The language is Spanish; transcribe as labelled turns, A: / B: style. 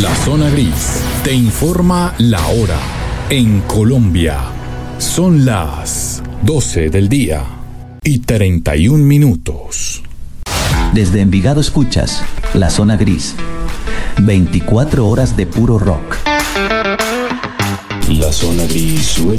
A: La Zona Gris te informa la hora. En Colombia son las 12 del día y 31 minutos.
B: Desde Envigado escuchas La Zona Gris. 24 horas de puro rock.
C: La Zona Gris.